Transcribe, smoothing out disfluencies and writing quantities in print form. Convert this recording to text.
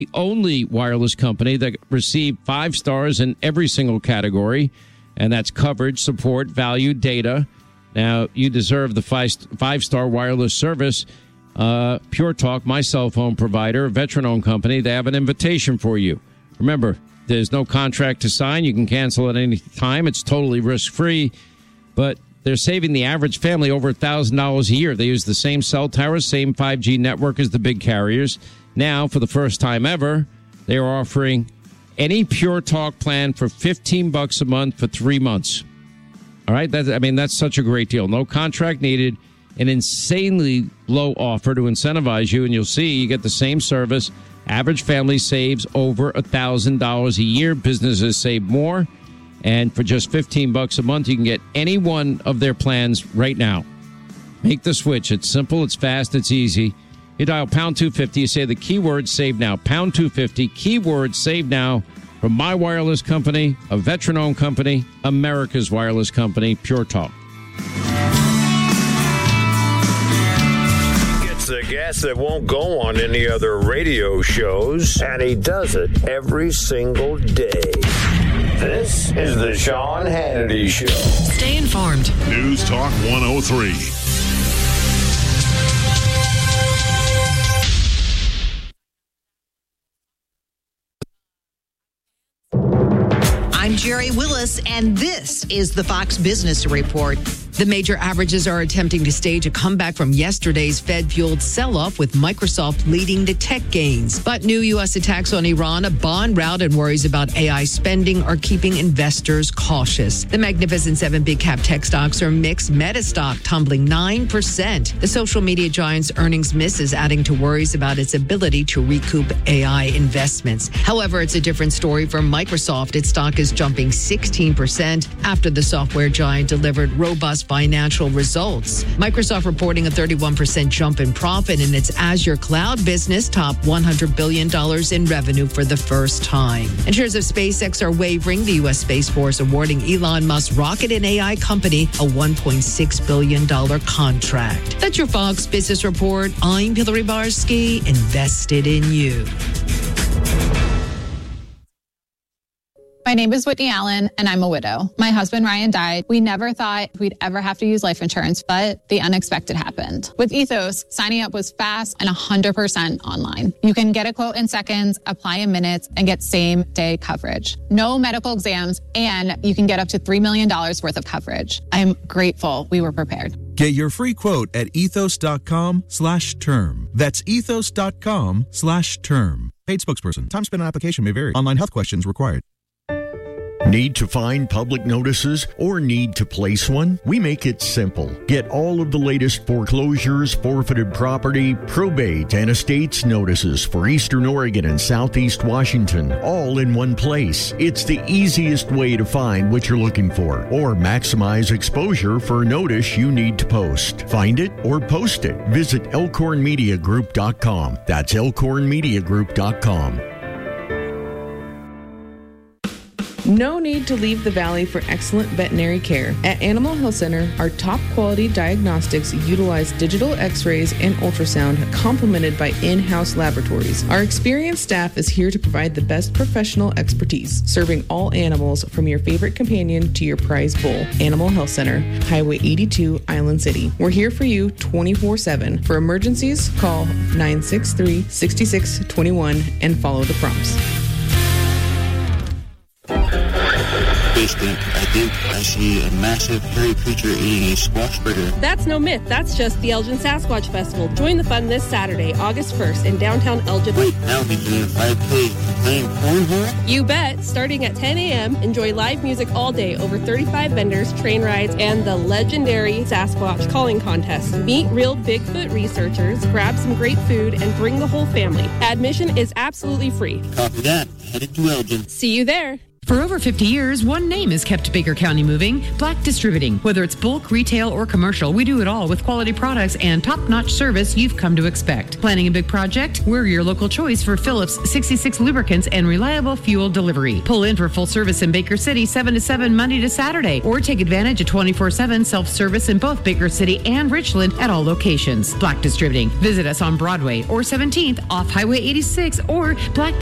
the only wireless company that received 5 stars in every single category, and that's coverage, support, value, data. Now, you deserve the 5-star wireless service. Pure Talk, my cell phone provider, a veteran-owned company, they have an invitation for you. Remember, there's no contract to sign. You can cancel at any time. It's totally risk-free, but they're saving the average family over $1,000 a year. They use the same cell towers, same 5G network as the big carriers. Now, for the first time ever, they are offering any Pure Talk plan for $15 a month for 3 months. All right? That's such a great deal. No contract needed. An insanely low offer to incentivize you, and you'll see you get the same service. Average family saves over $1,000 a year. Businesses save more. And for just $15 a month, you can get any one of their plans right now. Make the switch. It's simple, it's fast, it's easy. You dial pound 250, you say the keyword save now. Pound 250, keyword save now from my wireless company, a veteran-owned company, America's wireless company, Pure Talk. Gets the guest that won't go on any other radio shows, and he does it every single day. This is the Sean Hannity Show. Stay informed. News Talk 103. I'm Jerry Willis, and this is the Fox Business Report. The major averages are attempting to stage a comeback from yesterday's Fed-fueled sell-off, with Microsoft leading the tech gains. But new U.S. attacks on Iran, a bond rout, and worries about AI spending are keeping investors cautious. The Magnificent 7 big-cap tech stocks are mixed. Meta stock tumbling 9%. The social media giant's earnings miss is adding to worries about its ability to recoup AI investments. However, it's a different story for Microsoft. Its stock is jumping 16% after the software giant delivered robust financial results. Microsoft reporting a 31% jump in profit in its Azure cloud business, topped $100 billion in revenue for the first time. And shares of SpaceX are wavering. The U.S. Space Force awarding Elon Musk's rocket and AI company a $1.6 billion contract. That's your Fox Business Report. I'm Hillary Barsky, invested in you. My name is Whitney Allen, and I'm a widow. My husband, Ryan, died. We never thought we'd ever have to use life insurance, but the unexpected happened. With Ethos, signing up was fast and 100% online. You can get a quote in seconds, apply in minutes, and get same-day coverage. No medical exams, and you can get up to $3 million worth of coverage. I'm grateful we were prepared. Get your free quote at ethos.com/term. That's ethos.com/term. Paid spokesperson. Time spent on application may vary. Online health questions required. Need to find public notices or need to place one? We make it simple. Get all of the latest foreclosures, forfeited property, probate, and estates notices for Eastern Oregon and Southeast Washington, all in one place. It's the easiest way to find what you're looking for or maximize exposure for a notice you need to post. Find it or post it. Visit elkhornmediagroup.com. That's elkhornmediagroup.com. No need to leave the valley for excellent veterinary care. At Animal Health Center, our top quality diagnostics utilize digital x-rays and ultrasound complemented by in-house laboratories. Our experienced staff is here to provide the best professional expertise, serving all animals from your favorite companion to your prized bull. Animal Health Center, Highway 82, Island City. We're here for you 24/7. For emergencies, call 963-6621 and follow the prompts. Basement, I think I see a massive hairy creature eating a squash burger. That's no myth. That's just the Elgin Sasquatch Festival. Join the fun this Saturday, August 1st in downtown Elgin. Wait, now we're doing 5K playing cornhole? You bet. Starting at 10 a.m., enjoy live music all day, over 35 vendors, train rides, and the legendary Sasquatch calling contest. Meet real Bigfoot researchers, grab some great food, and bring the whole family. Admission is absolutely free. Copy that. Headed to Elgin. See you there. For over 50 years, one name has kept Baker County moving, Black Distributing. Whether it's bulk, retail, or commercial, we do it all with quality products and top-notch service you've come to expect. Planning a big project? We're your local choice for Phillips 66 lubricants and reliable fuel delivery. Pull in for full service in Baker City 7 to 7 Monday to Saturday, or take advantage of 24/7 self-service in both Baker City and Richland at all locations. Black Distributing. Visit us on Broadway or 17th off Highway 86 or Black